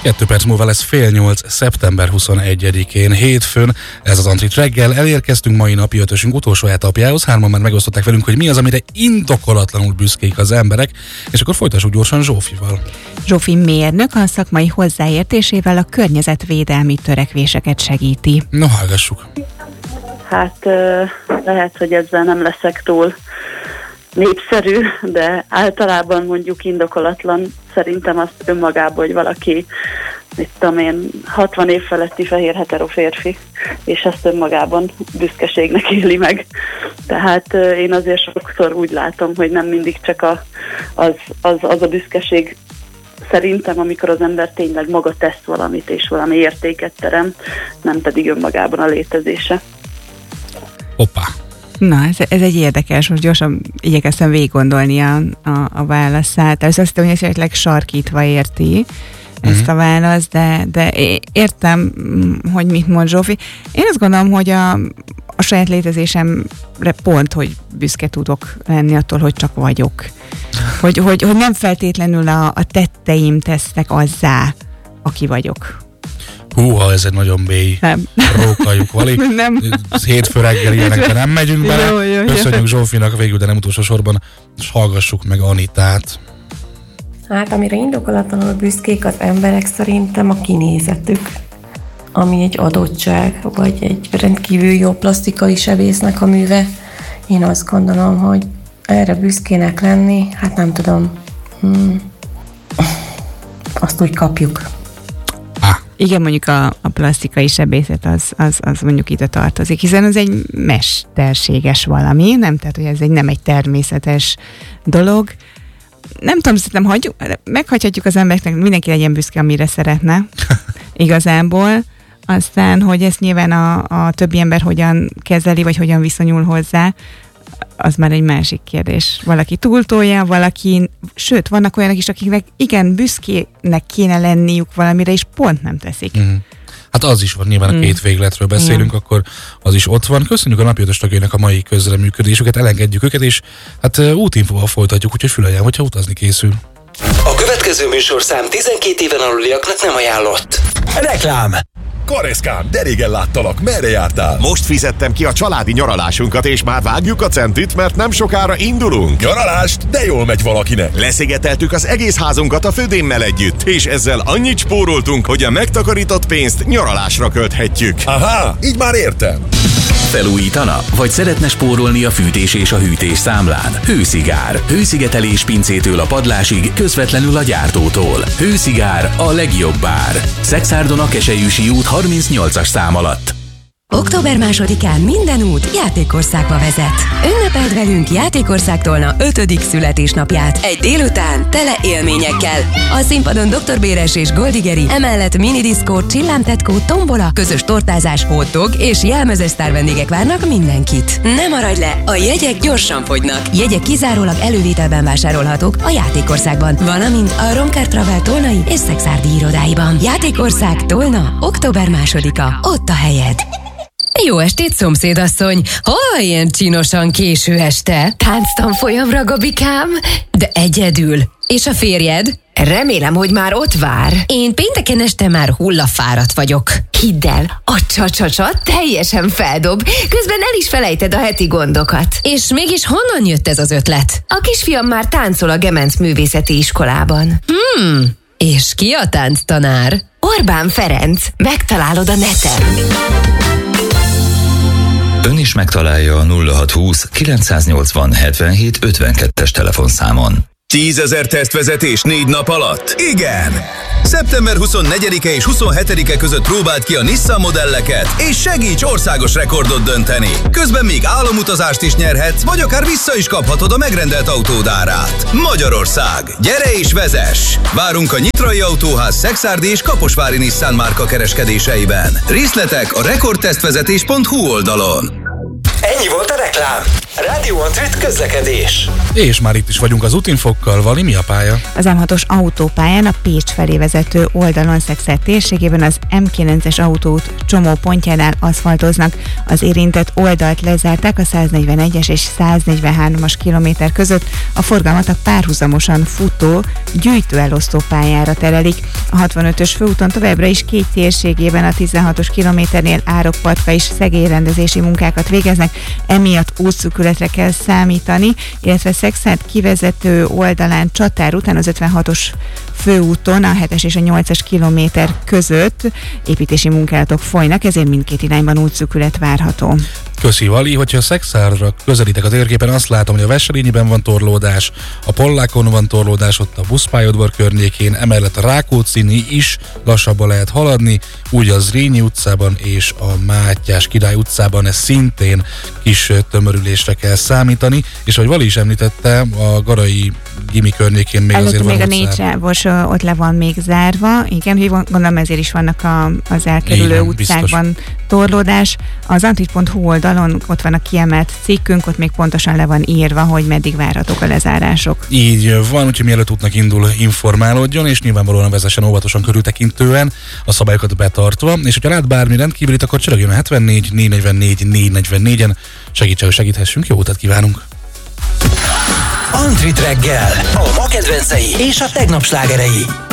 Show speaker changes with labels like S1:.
S1: 2 perc múlva lesz 7:30, szeptember 21-én, hétfőn. Ez az Antrit reggel. Elérkeztünk mai napi ötösünk utolsó etapjához. 3-an már megosztották velünk, hogy mi az, amire indokolatlanul büszkék az emberek. És akkor folytassuk gyorsan Zsófival.
S2: Zsófi mérnök a szakmai hozzáértésével a környezetvédelmi törekvéseket segíti.
S1: No, hallgassuk.
S3: Hát lehet, hogy ezzel nem leszek túl népszerű, de általában mondjuk indokolatlan szerintem azt önmagában, hogy valaki, mit tudom én, 60 év feletti fehér hetero férfi, és ezt önmagában büszkeségnek éli meg. Tehát én azért sokszor úgy látom, hogy nem mindig csak az a büszkeség szerintem, amikor az ember tényleg maga tesz valamit, és valami értéket terem, nem pedig önmagában a létezése.
S1: Hoppá!
S2: Na, ez egy érdekes, most gyorsan igyekeztem végiggondolni a válaszát. Először azt hiszem, hogy esetleg sarkítva érti ezt a választ, de értem, hogy mit mond Zsófi. Én azt gondolom, hogy a saját létezésemre pont, hogy büszke tudok lenni attól, hogy csak vagyok. Hogy nem feltétlenül a tetteim tesznek azzá, aki vagyok.
S1: Húha, ez egy nagyon mély rókajuk, Vali.
S2: Nem.
S1: Hétfő reggel ilyenekben nem megyünk bele.
S2: Jó.
S1: Köszönjük Zsófinak végül, de nem utolsó sorban, és hallgassuk meg Anitát.
S4: Hát, amire indokolatlanul büszkék az emberek szerintem a kinézetük, ami egy adottság, vagy egy rendkívül jó plastikai sebésznek a műve. Én azt gondolom, hogy erre büszkének lenni, hát nem tudom, azt úgy kapjuk.
S2: Igen, mondjuk a plastikai sebészet az mondjuk ide tartozik, hiszen ez egy mesterséges valami, nem? Tehát, hogy ez nem egy természetes dolog. Nem tudom, szerintem meghagyhatjuk az embereknek, mindenki legyen büszke, amire szeretne, igazából. Aztán, hogy ezt nyilván a többi ember hogyan kezeli, vagy hogyan viszonyul hozzá, az már egy másik kérdés. Valaki túltolja, sőt, vannak olyanok is, akiknek igen, büszkének kéne lenniük valamire, és pont nem teszik.
S1: Hát az is van, nyilván a két végletről beszélünk, akkor az is ott van. Köszönjük a napi ötös tagjainak a mai közreműködésüket, elengedjük őket, és hát útinfóval folytatjuk, úgyhogy füleljen, hogyha utazni készül.
S5: A következő műsorszám 12 éven aluliaknak nem ajánlott.
S6: Reklám! Kareszkám, de régen láttalak, merre jártál?
S7: Most fizettem ki a családi nyaralásunkat, és már vágjuk a centit, mert nem sokára indulunk.
S6: Nyaralást? De jól megy valakinek.
S7: Leszigeteltük az egész házunkat a födémmel együtt, és ezzel annyit spóroltunk, hogy a megtakarított pénzt nyaralásra költhetjük.
S6: Aha, így már értem.
S8: Felújítana? Vagy szeretne spórolni a fűtés és a hűtés számlán? Hőszigár. Hőszigetelés pincétől a padlásig, közvetlenül a gyártótól. Hőszigár, a legjobb ár. Szexárdon a Keselyűsi út 38-as szám alatt.
S9: Október 2-án minden út Játékországba vezet. Ünnepeld velünk Játékország Tolna 5. születésnapját. Egy délután tele élményekkel. A színpadon Dr. Béres és Goldigeri, emellett minidiszkó, csillámtetkó, tombola, közös tortázás, hotdog és jelmezes sztárvendégek várnak mindenkit. Ne maradj le, a jegyek gyorsan fogynak. Jegyek kizárólag elővételben vásárolhatók a Játékországban, valamint a Romker Travel Tolnai és Szexárdi irodáiban. Játékország Tolna, október 2-a. Ott a helyed.
S10: Jó estét, szomszédasszony! Hol ilyen csinosan késő este?
S9: Tánctanfolyamra, Gabikám?
S10: De egyedül. És a férjed?
S9: Remélem, hogy már ott vár.
S10: Én pénteken este már hullafáradt vagyok.
S9: Hidd el, a csa-csa-csa teljesen feldob, közben el is felejted a heti gondokat.
S10: És mégis honnan jött ez az ötlet?
S9: A kisfiam már táncol a Gemenc Művészeti Iskolában.
S10: És ki a tánctanár?
S9: Orbán Ferenc, megtalálod a neten.
S8: Ön is megtalálja a 0620 980 77 52-es telefonszámon.
S6: 10 000 tesztvezetés 4 nap alatt? Igen! Szeptember 24-e és 27-e között próbáld ki a Nissan modelleket, és segíts országos rekordot dönteni. Közben még álomutazást is nyerhetsz, vagy akár vissza is kaphatod a megrendelt autód árát. Magyarország, gyere és vezess! Várunk a Nyitrai Autóház Szexárdi és Kaposvári Nissan márka kereskedéseiben. Részletek a rekordtesztvezetés.hu oldalon.
S5: Ennyi volt a reklám. Radio Antrit közlekedés.
S1: És már itt is vagyunk az útinfokkal. Vali, mi a pálya?
S2: Az M6-os autópályán a Pécs felé vezető oldalon Szekszárd térségében az M9-es autóút csomópontjánál aszfaltoznak. Az érintett oldalt lezárták a 141-es és 143-as kilométer között. A forgalmat a párhuzamosan futó gyűjtőelosztó pályára terelik. A 65-ös főúton továbbra is két térségében a 16-os kilométernél árokpartka és szegélyrendezési munkákat végeznek, emiatt útszűkületre kell számítani, illetve Szekszárd kivezető oldalán Csatár után az 56-os főúton a 7-es és a 8-es kilométer között építési munkálatok folynak, ezért mindkét irányban útszűkület várható.
S1: Köszi, Vali, hogyha Szekszárdra közelítek a térképen, azt látom, hogy a Veselényiben van torlódás, a Pollákon van torlódás, ott a buszpályaudvar környékén, emellett a Rákóczini is lassabban lehet haladni, úgy az Zrínyi utcában és a Mátyás Király utcában ez szintén kis tömörülésre kell számítani, és ahogy Vali is említette, a Garai Gimi környékén még azért van
S2: még a 4 sávos ott le van még zárva, igen, gondolom ezért is vannak az elkerülő igen, utcákban biztos. Torlódás. Az antrit.hu oldalon ott van a kiemelt cikkünk, ott még pontosan le van írva, hogy meddig várhatók a lezárások.
S1: Így van, úgyhogy mielőtt útnak indul, informálódjon, és nyilvánvalóan vezessen óvatosan, körültekintően, a szabályokat betartva, és hogyha lát bármi rendkívülit, akkor csörögjön a 74 444 444-en, segíthessünk, jó utat kívánunk!
S5: Antrit reggel, a ma kedvencei és a tegnap slágerei.